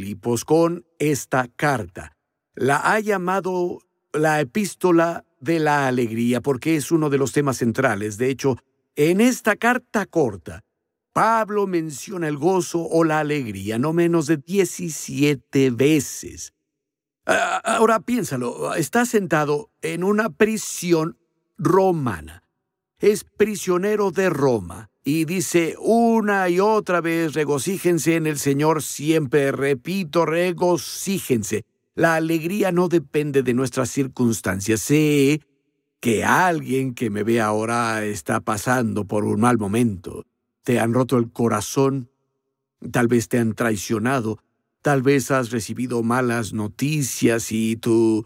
Filipos con esta carta. La ha llamado la epístola de la alegría porque es uno de los temas centrales. De hecho, en esta carta corta, Pablo menciona el gozo o la alegría no menos de 17 veces. Ahora piénsalo, está sentado en una prisión romana. Es prisionero de Roma y dice una y otra vez, regocíjense en el Señor siempre. Repito, regocíjense. La alegría no depende de nuestras circunstancias. Sé que alguien que me ve ahora está pasando por un mal momento. Te han roto el corazón, tal vez te han traicionado, tal vez has recibido malas noticias y tu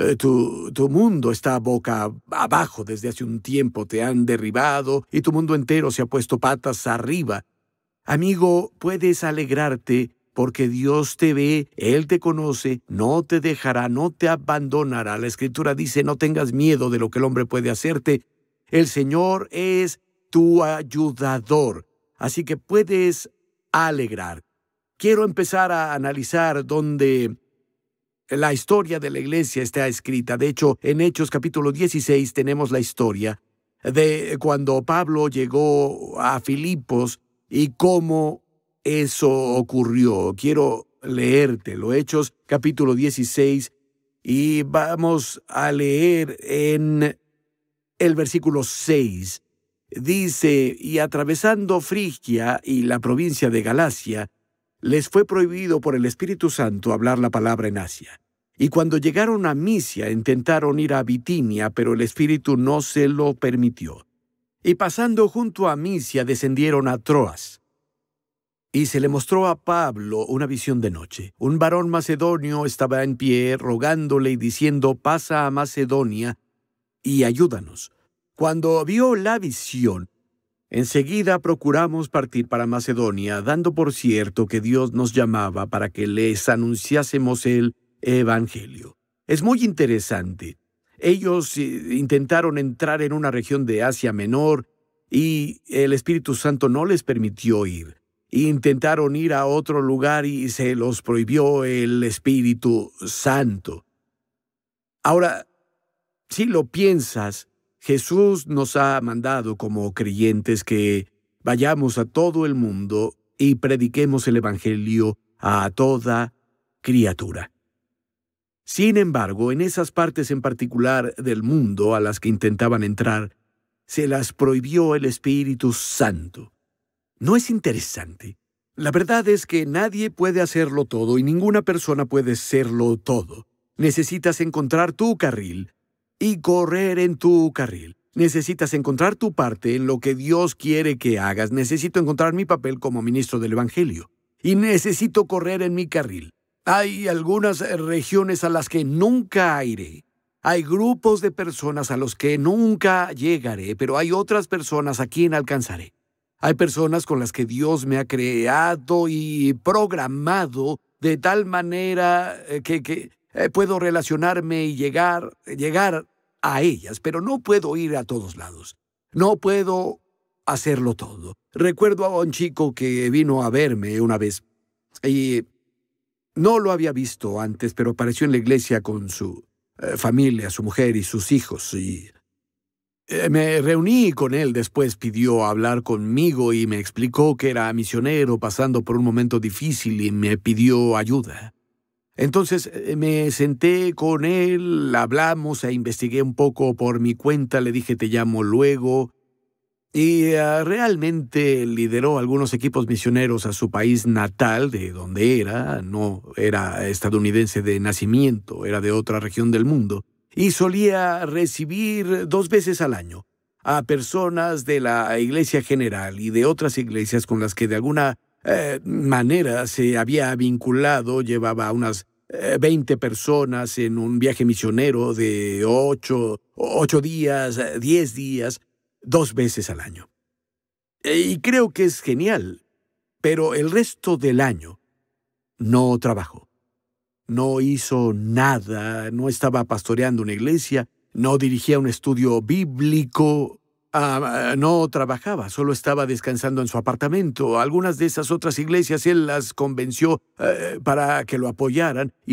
mundo está boca abajo desde hace un tiempo. Te han derribado y tu mundo entero se ha puesto patas arriba. Amigo, puedes alegrarte porque Dios te ve, Él te conoce, no te dejará, no te abandonará. La Escritura dice, no tengas miedo de lo que el hombre puede hacerte. El Señor es tu ayudador, así que puedes alegrar. Quiero empezar a analizar dónde la historia de la iglesia está escrita. De hecho, en Hechos capítulo 16 tenemos la historia de cuando Pablo llegó a Filipos y cómo eso ocurrió. Quiero leértelo. Hechos capítulo 16 y vamos a leer en el versículo 6. Dice, y atravesando Frigia y la provincia de Galacia, les fue prohibido por el Espíritu Santo hablar la palabra en Asia. Y cuando llegaron a Misia, intentaron ir a Bitinia, pero el Espíritu no se lo permitió. Y pasando junto a Misia, descendieron a Troas. Y se le mostró a Pablo una visión de noche. Un varón macedonio estaba en pie, rogándole y diciendo, pasa a Macedonia y ayúdanos. Cuando vio la visión, enseguida procuramos partir para Macedonia, dando por cierto que Dios nos llamaba para que les anunciásemos el Evangelio. Es muy interesante. Ellos intentaron entrar en una región de Asia Menor y el Espíritu Santo no les permitió ir. Intentaron ir a otro lugar y se los prohibió el Espíritu Santo. Ahora, si lo piensas, Jesús nos ha mandado como creyentes que vayamos a todo el mundo y prediquemos el Evangelio a toda criatura. Sin embargo, en esas partes en particular del mundo a las que intentaban entrar, se las prohibió el Espíritu Santo. ¿No es interesante? La verdad es que nadie puede hacerlo todo y ninguna persona puede serlo todo. Necesitas encontrar tu carril y correr en tu carril. Necesitas encontrar tu parte en lo que Dios quiere que hagas. Necesito encontrar mi papel como ministro del Evangelio. Y necesito correr en mi carril. Hay algunas regiones a las que nunca iré. Hay grupos de personas a los que nunca llegaré, pero hay otras personas a quien alcanzaré. Hay personas con las que Dios me ha creado y programado de tal manera que puedo relacionarme y llegar a ellas, pero no puedo ir a todos lados. No puedo hacerlo todo. Recuerdo a un chico que vino a verme una vez y no lo había visto antes, pero apareció en la iglesia con su familia, su mujer y sus hijos. Y me reuní con él después, pidió hablar conmigo y me explicó que era misionero pasando por un momento difícil y me pidió ayuda. Entonces me senté con él, hablamos e investigué un poco por mi cuenta, le dije te llamo luego. Y realmente lideró algunos equipos misioneros a su país natal, de donde era. No era estadounidense de nacimiento, era de otra región del mundo. Y solía recibir 2 veces al año a personas de la Iglesia General y de otras iglesias con las que de alguna manera se había vinculado. Llevaba unas 20 personas en un viaje misionero de 8 días, 10 días, 2 veces al año. Y creo que es genial, pero el resto del año no trabajó. No hizo nada, no estaba pastoreando una iglesia, no dirigía un estudio bíblico. No trabajaba, solo estaba descansando en su apartamento. Algunas de esas otras iglesias él las convenció para que lo apoyaran